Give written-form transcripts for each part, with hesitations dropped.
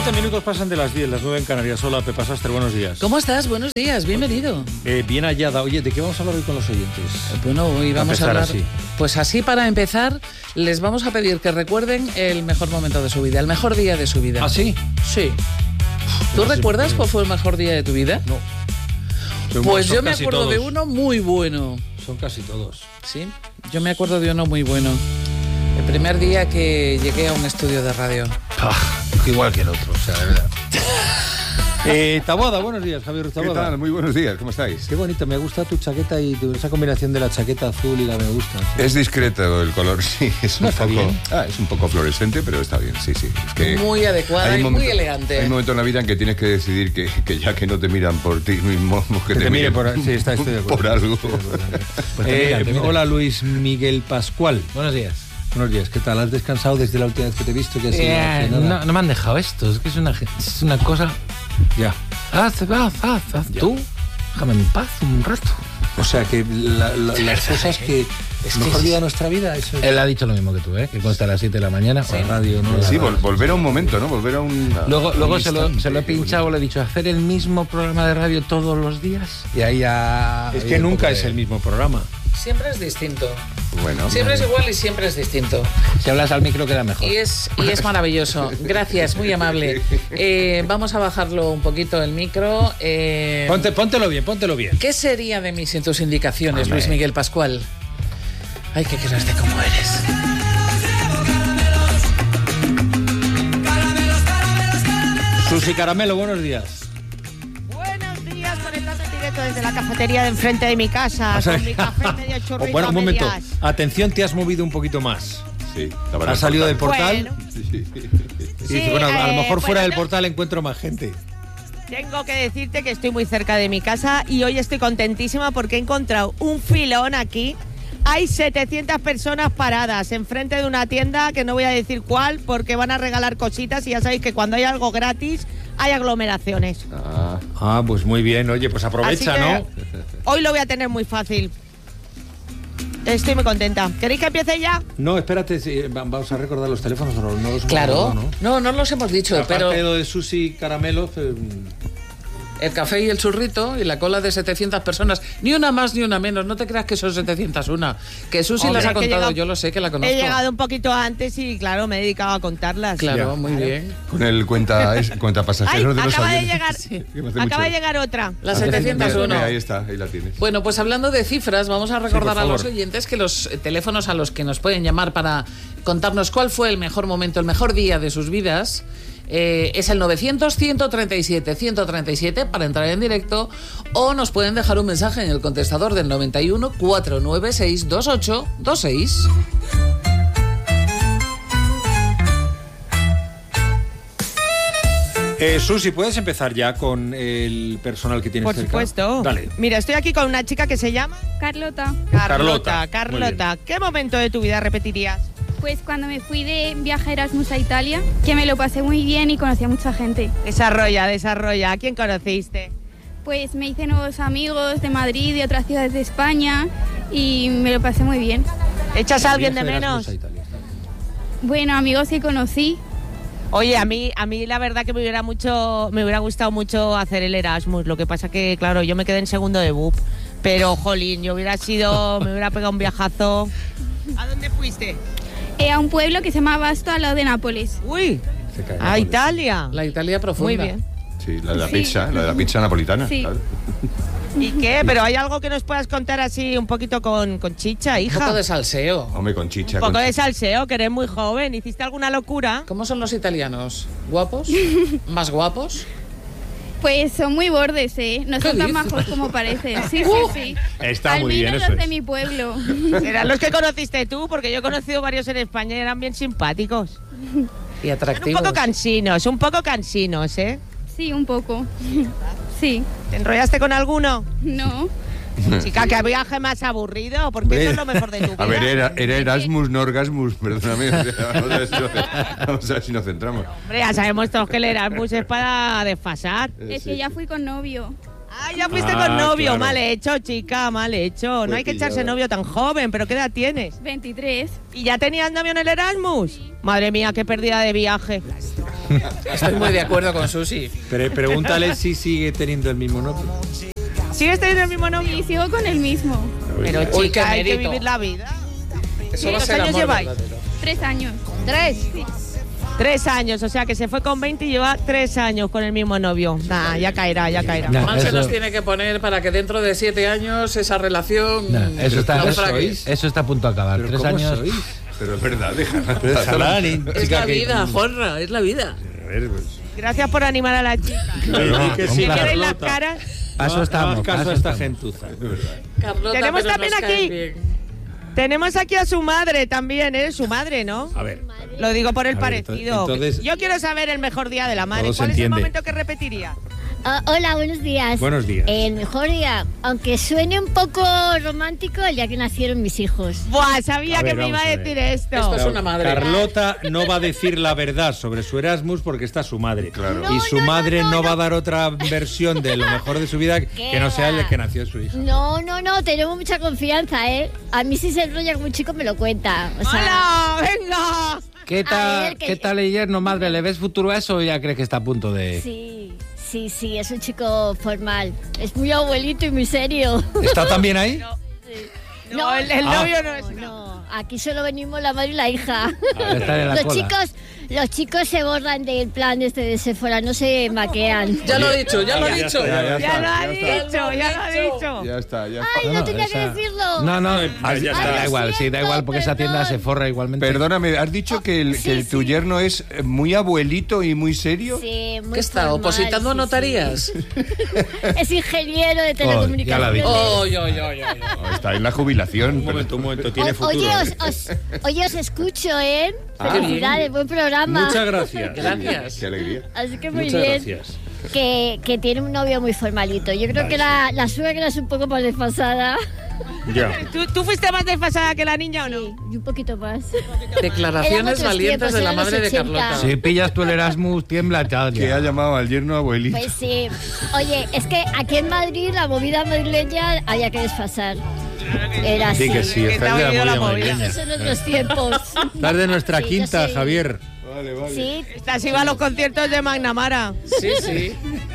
7 minutos pasan de las 10, las 9 en Canarias. Hola, Pepa Sastre, buenos días. ¿Cómo estás? Buenos días, bienvenido. Bien hallada. Oye, ¿de qué vamos a hablar hoy con los oyentes? Bueno, hoy vamos a hablar... así. Pues así, para empezar, les vamos a pedir que recuerden el mejor momento de su vida, el mejor día de su vida. ¿Ah, sí? Sí. ¿Tú recuerdas cuál fue el mejor día de tu vida? No. Pues son yo me casi acuerdo todos. de uno muy bueno. Son casi todos. ¿Sí? Yo me acuerdo de uno muy bueno. El primer día que llegué a un estudio de radio. Igual que el otro, o sea, de verdad. Taboada, buenos días, Javier ¿Qué Taboada. tal? Muy buenos días, ¿cómo estáis? Qué bonito, me gusta tu chaqueta y esa combinación de la chaqueta azul y la me gusta. Sí. Es discreto el color, sí, es No, un está poco... bien. Es un poco fluorescente, pero está bien, sí. Es que Muy adecuada hay y un muy momento- elegante. Hay un momento en la vida en que tienes que decidir que ya que no te miran por ti mismo, que te mire miren por... Sí, estoy de acuerdo. por algo. Estoy de acuerdo. Pues te miran. Hola, Luis Miguel Pascual. Buenos días. Buenos días, ¿qué tal? ¿Has descansado desde la última vez que te he visto? Que ha sido hace nada? No me han dejado esto, es que es una cosa... Ya. Haz, Ya. tú, déjame en paz un rato. O sea, que las cosas que... Es mejor que día de nuestra vida, eso es... Él ha dicho lo mismo que tú, que consta a las 7 de la mañana. La radio, ¿no? Sí, volver a un momento, ¿no? Volver a un... Luego se lo he instante, pinchado, le he dicho, hacer el mismo programa de radio todos los días. Y ahí ya... Es que nunca es el mismo programa. Siempre es distinto. Bueno, Siempre es igual y siempre es distinto. Si hablas al micro queda mejor. Y es maravilloso. Gracias, muy amable. Vamos a bajarlo un poquito el micro. Póntelo bien. ¿Qué sería de mí sin tus indicaciones, Hombre. Luis Miguel Pascual? Ay, que quieras de cómo eres. Susi Caramelo, buenos días. Buenos días, conectando en directo desde la cafetería de enfrente de mi casa, O sea, con mi café medio chorrito Bueno, a un momento. medias. Atención, te has movido un poquito más. sí. la verdad Has salido del portal Bueno, Sí. y dices, bueno, a lo mejor fuera del no, portal encuentro más gente. tengo que decirte que estoy muy cerca de mi casa y hoy estoy contentísima porque he encontrado un filón aquí. Hay 700 personas paradas enfrente de una tienda que no voy a decir cuál porque van a regalar cositas y ya sabéis que cuando hay algo gratis hay aglomeraciones. Ah, pues muy bien. Oye, pues aprovecha, Así que ¿no? hoy lo voy a tener muy fácil. Estoy muy contenta. ¿Queréis que empiece ya? No, espérate, sí, vamos a recordar los teléfonos. No los hemos Claro. recordado, ¿no? No los hemos dicho, Aparte pero de lo de Susi Caramelo, el café y el churrito y la cola de 700 personas. Ni una más ni una menos. No te creas que son 701. Que Susi Hombre, las ha que he contado, llegado- yo lo sé, que la conozco. He llegado un poquito antes y claro, me he dedicado a contarlas. Claro, Ya. muy bien. Con el cuenta Ay, pasajeros de los acaba de aviones. llegar, Que me hace acaba de mucho- llegar otra. La Mira, 701. ahí está, ahí la tienes. Bueno, pues hablando de cifras, vamos a recordar por a los favor. oyentes que los teléfonos a los que nos pueden llamar para contarnos cuál fue el mejor momento, el mejor día de sus vidas, es el 900-137-137 para entrar en directo, o nos pueden dejar un mensaje en el contestador del 91 496 2826. Susi, ¿puedes empezar ya con el personal que tienes Por cerca? supuesto. Dale. Mira, estoy aquí con una chica que se llama Carlota, Carlota. Carlota. ¿Qué momento de tu vida repetirías? pues cuando me fui de viaje Erasmus a Italia, que me lo pasé muy bien y conocí a mucha gente. Desarrolla. ¿A quién conociste? Pues me hice nuevos amigos de Madrid, de otras ciudades de España y me lo pasé muy bien. ¿Echas a alguien de Viaje menos? Erasmus a Italia, está bien. Bueno, amigos que conocí, Oye, a mí la verdad que me hubiera gustado mucho hacer el Erasmus. Lo que pasa que, claro, yo me quedé en segundo de BUP. Pero, jolín, me hubiera pegado un viajazo. ¿A dónde fuiste? a un pueblo que se llama Basto, al lado de Nápoles. Uy, Cerca de a Nápoles. Italia. La Italia profunda. Muy bien. Sí, la de la Sí. pizza, la de la pizza napolitana. Sí. Claro. ¿Y qué? ¿Pero hay algo que nos puedas contar así un poquito con chicha, Un hija? poco de salseo. Hombre, con chicha. Un poco con de chicha. salseo, que eres muy joven. ¿Hiciste alguna locura? ¿Cómo son los italianos? ¿Guapos? ¿Más guapos? Pues son muy bordes, ¿eh? No ¿Qué son tan dices? majos como parecen. Sí, sí. Está Al muy bien, menos eso los de es. mi pueblo. Serán los que conociste tú, porque yo he conocido varios en España y eran bien simpáticos. Y Son un atractivos. poco cansinos, ¿eh? Sí, un poco. Sí. ¿Te enrollaste con alguno? No. Chica, qué viaje más aburrido, porque eso es lo mejor de tu vida. A ver, era Erasmus, no Orgasmus, perdóname. O sea, vamos a ver si nos centramos. Hombre, ya sabemos todos que el Erasmus es para desfasar. Es que ya fui con novio. Ah, ya fuiste Ah, con novio. claro. Mal hecho, chica, mal hecho. No hay que echarse novio tan joven, pero ¿qué edad tienes? 23. ¿Y ya tenías novio en el Erasmus? Madre mía, qué pérdida de viaje. Estoy muy de acuerdo con Susi. Pregúntale si sigue teniendo el mismo novio. ¿Sigues teniendo el mismo novio? Y sigo con el mismo. Pero Uy, chica, qué hay que mérito. vivir la vida. Eso va a ¿Cuántos ser años amor lleváis? verdadero. 3 años. ¿3? 3 años, o sea que se fue con 20 y lleva 3 años con el mismo novio. Nah, ya caerá, ya caerá. Nah. Mal se Eso- nos tiene que poner para que dentro de 7 años esa relación Eso está naufrague. a punto de acabar. ¿Pero 3 cómo años. sois? Pero es verdad, déjala. Déjala, ni- Es chica, la que- vida, Juanra, es la vida. A ver, pues, Gracias por animar a la chica. Claro, que un sí, Si placer. queréis las Carlota. caras. Paso No estamos. hagas caso paso a esta estamos. gentuza. Carlota, Tenemos pero también nos caes aquí- bien. Tenemos aquí a su madre también, ¿eh? Su madre, ¿no? A ver. Lo digo por el A ver, parecido. entonces- Yo quiero saber el mejor día de la madre. Todo se ¿Cuál es el entiende. momento que repetiría? Hola, buenos días. Buenos días. El mejor día, aunque suene un poco romántico, el día que nacieron mis hijos. Buah, sabía A ver, que me iba a vamos a decir ver. esto. Esto es una madre. Carlota no va a decir la verdad sobre su Erasmus porque está su madre. Claro. Y No, su no, madre no, no no. va a dar otra versión de lo mejor de su vida que no sea el que nació su hija. No, tenemos mucha confianza, ¿eh? A mí si se enrolla con un chico me lo cuenta. O sea, ¡Hala! ¡Venga! ¿Qué A tal, ver, que- ¿qué tal el yerno, madre? ¿Le ves futuro a eso o ya crees que está a punto de...? sí, es un chico formal. Es muy abuelito y muy serio. ¿Está también ahí? No, el novio no es. No, aquí solo venimos la madre y la hija. Está en la cola. Los chicos se borran del plan este de Sephora, no se maquean. Ya lo he dicho, ya lo he Ya dicho. está, Ya está, lo ha ya está. dicho, ya lo ha dicho. ya está, ya está. Ay, no tenía que esa- decirlo. No, ya está. da igual, sí, da igual porque esa tienda se Perdón. forra igualmente. Perdóname, ¿has dicho que, Sí, tu sí. yerno es muy abuelito y muy serio? Sí, muy ¿Qué está? formal, ¿Opositando a sí, notarías? sí. Es ingeniero de telecomunicaciones. ya la vi. Oy, oy, oy, oy. No, está en la jubilación. Un momento, tiene futuro. Oye, os escucho, ¿eh? Ah, Felicidades, buen programa. Muchas gracias. Gracias. Qué alegría. Así que muy Muchas bien. gracias. Que tiene un novio muy formalito. Yo creo que la suegra es un poco más desfasada. Ya. ¿Tú fuiste más desfasada que la niña o no? Sí, y un poquito más. Declaraciones Eran otros valientes tiempos, de la eran los madre de 80. Carlota. Si pillas tú el Erasmus, tiembla ya. Que ha llamado al yerno abuelito. Pues sí. Oye, es que aquí en Madrid la movida madrileña había que desfasar. Era así. Sí que sí, Que está te ha de venido la movida movida. madrileña. Son otros tiempos. Estás de nuestra Sí, yo quinta, soy- Javier. Vale, vale. Sí, Estás iba a los conciertos de Magnamara. Sí, sí.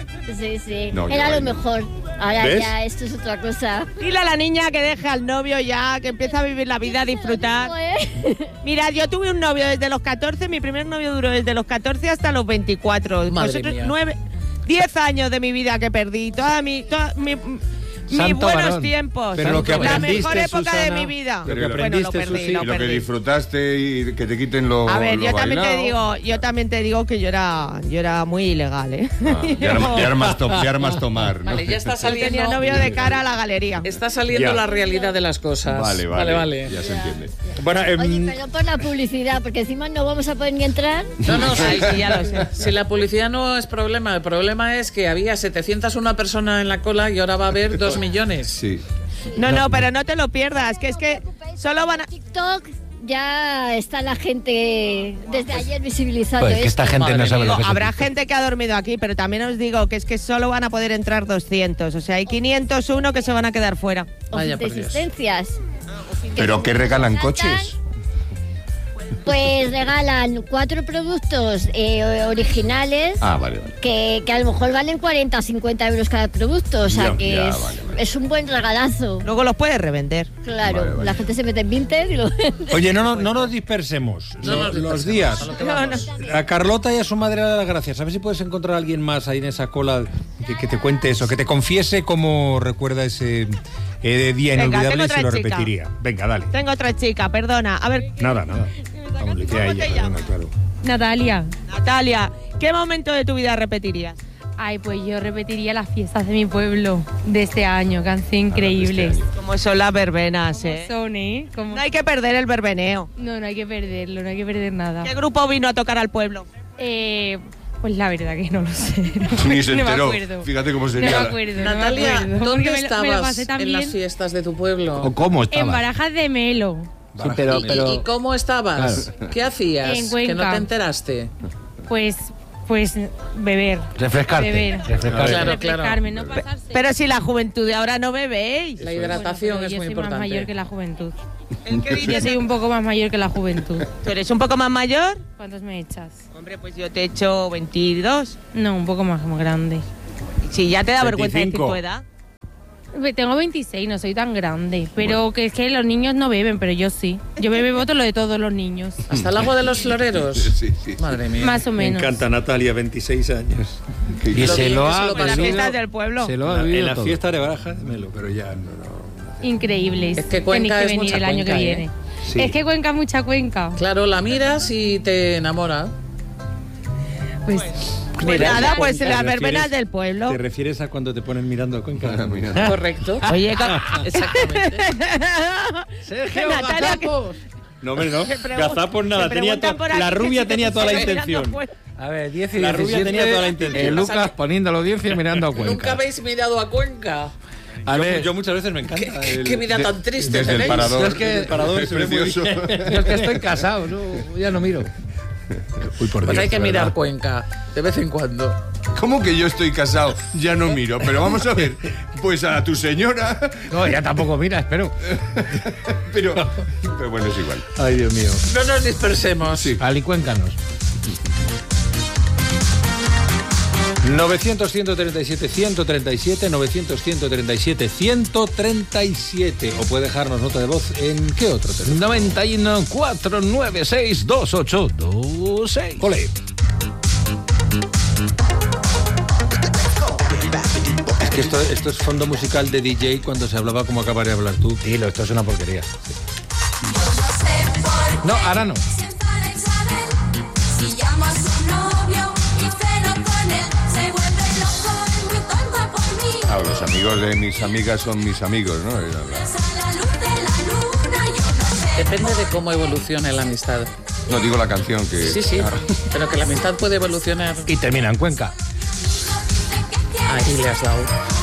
sí. No, yo Era lo ahí no. mejor. Ahora ¿Ves? ya esto es otra cosa. Dile a la niña que deje al novio ya, que empiece a vivir la vida, a disfrutar. Mira, yo tuve un novio desde los 14, mi primer novio duró desde los 14 hasta los 24. Madre mía. 10 años de mi vida que perdí, mis Santo buenos varón. tiempos. Pero lo que la aprendiste, mejor época de Susana, mi vida. Pero lo que Bueno, aprendiste, lo perdí, Susi, lo Y lo que perdí. disfrutaste y que te quiten lo A ver, lo yo también bailado. te digo que yo era muy ilegal, ¿eh? De armas tomar, ¿no? Vale, ya está Tenía saliendo. novio de cara a la galería. Está saliendo Ya. la realidad de las cosas. Vale, ya se entiende. Bueno, Oye, perdón por la publicidad, porque encima no vamos a poder ni entrar. No, no, Ay, sí, sí, ya lo sé. Si la publicidad no es problema, el problema es que había 701 personas en la cola y ahora va a haber 2 millones. Sí. No, pero no te lo pierdas, que es que solo van a... TikTok ya está la gente desde ayer visibilizando Pues que esta esto. gente no Madre sabe mía. lo que es. Habrá el TikTok. gente que ha dormido aquí, pero también os digo que es que solo van a poder entrar 200. O sea, hay 501 que se van a quedar fuera. Vaya, de por Dios. existencias. ¿Pero qué regalan Sacan, coches? Pues regalan 4 productos originales Ah, vale. que a lo mejor valen 40 o 50 euros cada producto. O sea Ya, que ya, es, vale. es un buen regalazo. Luego los puedes revender. Claro, Vale. la gente se mete en Vinted y lo vende. Oye, no nos dispersemos. No nos Los dispersemos, días. a lo que vamos. A Carlota y a su madre le da las gracias. A ver si puedes encontrar a alguien más ahí en esa cola que te cuente eso, que te confiese cómo recuerda ese día Venga, inolvidable tengo y se lo otra chica. repetiría. Venga, dale. Tengo otra chica, perdona. A ver, Nada. Vamos, le decía a ¿Cómo ella, te perdona, llamas? claro. Natalia. Natalia, ¿qué momento de tu vida repetirías? Ay, pues yo repetiría las fiestas de mi pueblo de este año, que han sido increíbles. Como son las verbenas, ¿eh? Son, ¿eh? Como- No hay que perder el verbeneo. No hay que perderlo, no hay que perder nada. ¿Qué grupo vino a tocar al pueblo? Pues la verdad que no lo sé. Ni se No me enteró. acuerdo. Fíjate cómo No sería. me acuerdo. Natalia, no me acuerdo, ¿dónde porque me lo estabas pasé tan en las bien. fiestas de tu pueblo? ¿O cómo En estabas? Barajas de Melo. Sí, pero, ¿Y cómo estabas? ¿Qué hacías? En Que Cuenca. no te enteraste. Pues beber. refrescarte. Beber. refrescarte. Claro. Refrescarme, no pasarse. Pero si la juventud de ahora no bebéis. La hidratación Pero es yo muy soy importante. más mayor que la juventud. Yo soy un poco más mayor que la juventud. ¿Tú eres un poco más mayor? ¿Cuántos me echas? Hombre, pues yo te he hecho 22. No, un poco más grande. Si ya te da vergüenza decir 25. tu edad. Tengo 26, no soy tan grande. Pero que es que los niños no beben, pero yo sí. Yo bebo todo lo de todos los niños. ¿Hasta el agua de los floreros? Sí, sí. Madre mía. Más o Me menos. encanta Natalia, 26 años. Y Lo se bien lo que se ha lo En las Pero fiestas del pueblo. Se lo ha En vivido la todo. fiesta de Barajas de Melo, pero ya no. Increíbles. Es que Cuenca Tenéis es que venir mucha el año Cuenca, que ¿eh? viene. Sí. Es que Cuenca, mucha Cuenca. Claro, la miras y te enamora. Pues Pues nada, pues ¿Te las refieres- verbenas del pueblo. ¿Te refieres a cuando te ponen mirando a Cuenca? Ah, mira. Correcto. Oye, Exactamente. Sergio Natalia, Gazapos. No, hombre, no. Se pregun- Gazapos nada. se Tenía preguntan por aquí la que rubia si te tenía toda la estoy mirando, intención. pues. A ver, 10 y La rubia 17, tenía toda la intención. Lucas poniendo la audiencia y mirando a Cuenca. ¿Nunca habéis mirado a Cuenca? A ver, Yo muchas veces me encanta. Qué vida tan triste Desde el tenéis. parador. Yo es que- Desde el parador es se ve muy precioso. yo es que estoy casado, no, ya no miro. Uy, por Pues hay que de mirar verdad. Cuenca, de vez en cuando. ¿Cómo que yo estoy casado? Ya no miro. Pero vamos a ver. Pues a tu señora. No, ya tampoco mira, espero. Pero bueno, es igual. Ay, Dios mío. No nos dispersemos. Sí. Alicuéncanos. 900-137-137, 900-137-137. O puede dejarnos nota de voz en ¿qué otro teléfono? 91 496 2826. Ole. Es que esto es fondo musical de DJ cuando se hablaba como acabaré de hablar tú. Dilo, esto es una porquería. No, ahora no. Si llamo a su novio y ceno con él, se vuelve loco y muy tonto por mí. Ah, los amigos de mis amigas son mis amigos, ¿no? Besa la luz de la luna, yo no sé. Depende de cómo evolucione la amistad. No digo la canción que... Sí, sí, Ah, pero que la amistad puede evolucionar. Y termina en Cuenca. Ahí le has dado.